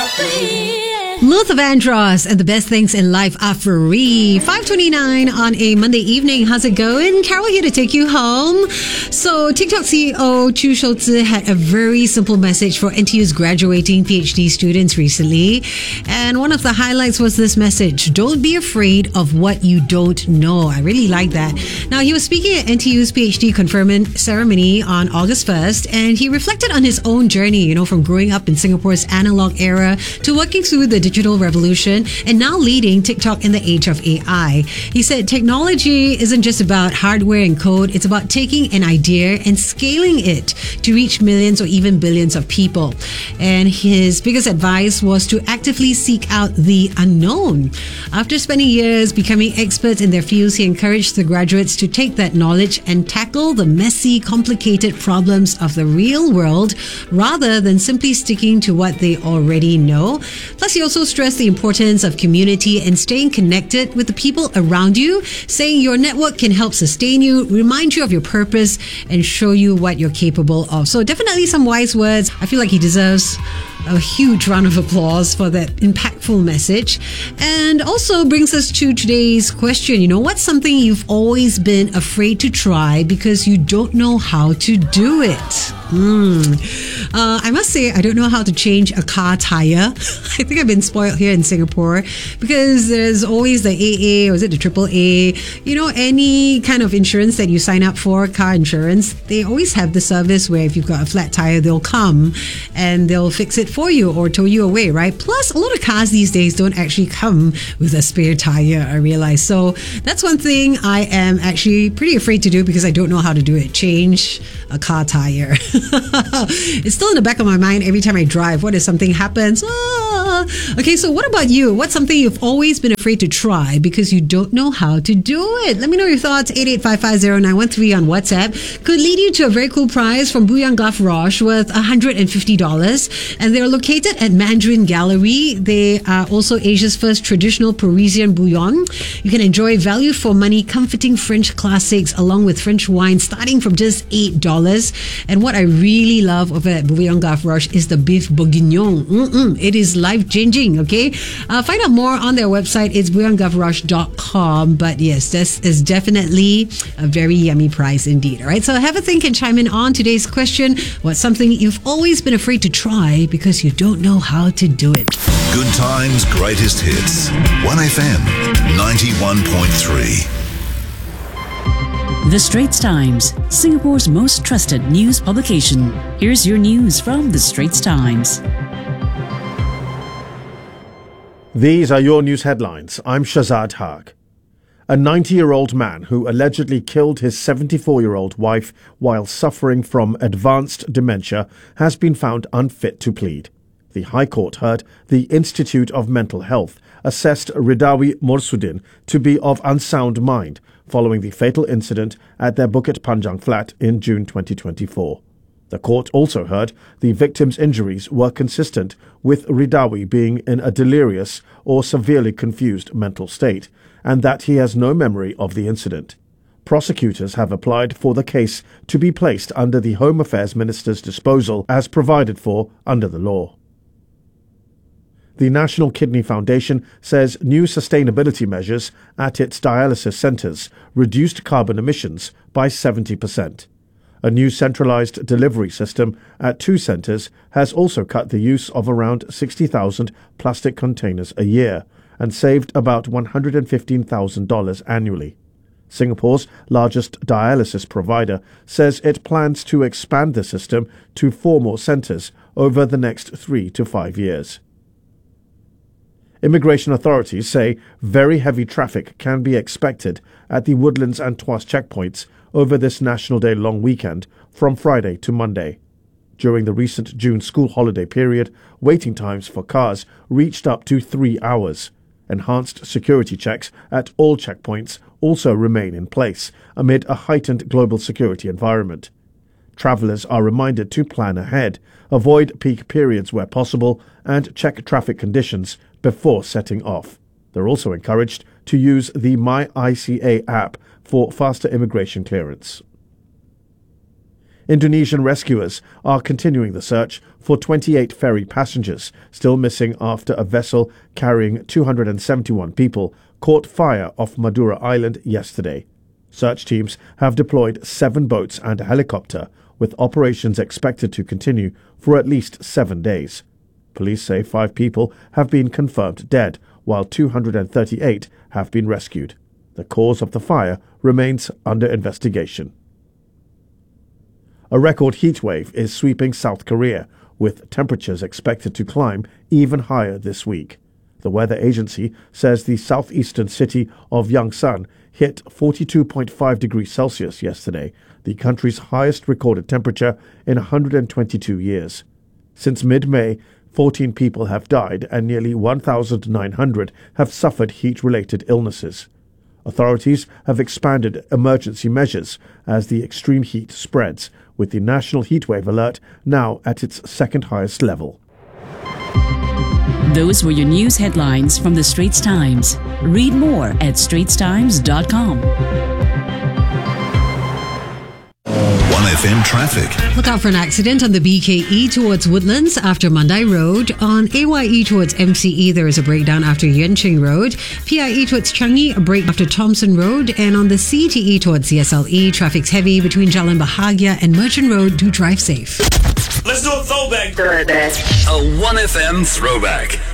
Luther Vandross and the best things in life are free. 5:29 on a Monday evening. How's it going? Carol here to take you home. So TikTok CEO Chu Shouzi had a very simple message for NTU's graduating PhD students recently. And one of the highlights was this message: don't be afraid of what you don't know. I really like that. Now, he was speaking at NTU's PhD conferment ceremony on August 1st, and he reflected on his own journey, from growing up in Singapore's analog era to working through the digital revolution and now leading TikTok in the age of AI. He said technology isn't just about hardware and code, it's about taking an idea and scaling it to reach millions or even billions of people. And his biggest advice was to actively seek out the unknown. After spending years becoming experts in their fields, he encouraged the graduates to take that knowledge and tackle the messy, complicated problems of the real world rather than simply sticking to what they already know. Plus, he also stressed the importance of community and staying connected with the people around you, saying your network can help sustain you, remind you of your purpose, and show you what you're capable of. So definitely some wise words. I feel like he deserves a huge round of applause for that impactful message. And also brings us to today's question. What's something you've always been afraid to try because you don't know how to do it? I must say, I don't know how to change a car tire. I think I've been spoiled here in Singapore because there's always the AA, or is it the AAA? Any kind of insurance that you sign up for, car insurance, they always have the service where if you've got a flat tire, they'll come and they'll fix it for you or tow you away, right? Plus, a lot of cars these days don't actually come with a spare tire, I realize. So that's one thing I am actually pretty afraid to do because I don't know how to do it. Change a car tire. It's still in the back of my mind every time I drive. What if something happens? Okay, so what about you? What's something you've always been afraid to try because you don't know how to do it? Let me know your thoughts. 88550913 on WhatsApp. Could lead you to a very cool prize from Bouillon Gaffe Roche worth $150. And they're located at Mandarin Gallery. They are also Asia's first traditional Parisian bouillon. You can enjoy value for money, comforting French classics along with French wine starting from just $8. And what I really love over at Bouillon Gaffe Roche is the beef bourguignon. It is life-changing, okay? Find out more on their website. It's bouillongafferoche.com. But yes, this is definitely a very yummy prize indeed. All right, so have a think and chime in on today's question. What's something you've always been afraid to try because you don't know how to do it? Good times, greatest hits. 1FM 91.3. The Straits Times, Singapore's most trusted news publication. Here's your news from The Straits Times. These are your news headlines. I'm Shazad Haq. A 90-year-old man who allegedly killed his 74-year-old wife while suffering from advanced dementia has been found unfit to plead. The High Court heard the Institute of Mental Health assessed Ridawi Morsuddin to be of unsound mind following the fatal incident at their Bukit Panjang flat in June 2024. The court also heard the victim's injuries were consistent with Ridawi being in a delirious or severely confused mental state, and that he has no memory of the incident. Prosecutors have applied for the case to be placed under the Home Affairs Minister's disposal as provided for under the law. The National Kidney Foundation says new sustainability measures at its dialysis centres reduced carbon emissions by 70%. A new centralised delivery system at 2 centres has also cut the use of around 60,000 plastic containers a year and saved about $115,000 annually. Singapore's largest dialysis provider says it plans to expand the system to 4 more centres over the next 3 to 5 years. Immigration authorities say very heavy traffic can be expected at the Woodlands and Tuas checkpoints over this National Day long weekend from Friday to Monday. During the recent June school holiday period, waiting times for cars reached up to 3 hours. Enhanced security checks at all checkpoints also remain in place amid a heightened global security environment. Travellers are reminded to plan ahead, avoid peak periods where possible, and check traffic conditions before setting off. They're also encouraged to use the MyICA app for faster immigration clearance. Indonesian rescuers are continuing the search for 28 ferry passengers still missing after a vessel carrying 271 people caught fire off Madura Island yesterday. Search teams have deployed 7 boats and a helicopter, with operations expected to continue for at least 7 days. Police say 5 people have been confirmed dead, while 238 have been rescued. The cause of the fire remains under investigation. A record heat wave is sweeping South Korea, with temperatures expected to climb even higher this week. The weather agency says the southeastern city of Yongsan hit 42.5 degrees Celsius yesterday, the country's highest recorded temperature in 122 years. Since mid-May, 14 people have died and nearly 1,900 have suffered heat-related illnesses. Authorities have expanded emergency measures as the extreme heat spreads, with the national heatwave alert now at its second highest level. Those were your news headlines from the Straits Times. Read more at straitstimes.com. 1FM traffic. Look out for an accident on the BKE towards Woodlands after Mandai Road. On AYE towards MCE, there is a breakdown after Yenching Road. PIE towards Changi, a break after Thompson Road. And on the CTE towards CSLE, traffic's heavy between Jalan Bahagia and Merchant Road. Do drive safe. Let's do a throwback. A 1FM throwback.